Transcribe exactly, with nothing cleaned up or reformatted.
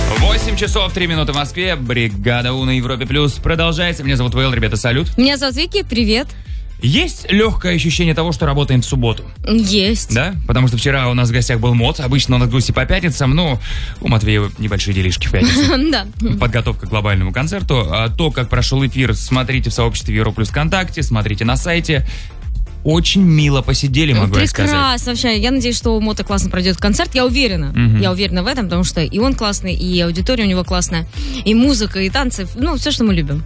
восемь часов три минуты в Москве. Бригада У на Европе Плюс продолжается. Меня зовут Вэлл, ребята, салют. Меня зовут Вики, привет. Есть легкое ощущение того, что работаем в субботу? Есть. Да? Потому что вчера у нас в гостях был Мот. Обычно он в гости по пятницам. Ну, у Матвеева небольшие делишки в пятницу. Да. Подготовка к глобальному концерту. А то, как прошел эфир, смотрите в сообществе Европлюс ВКонтакте, смотрите на сайте. Очень мило посидели, могу я сказать. Прекрасно, вообще. Я надеюсь, что у Мота классно пройдет концерт. Я уверена. Мгм. Я уверена в этом, потому что и он классный, и аудитория у него классная, и музыка, и танцы. Ну, все, что мы любим.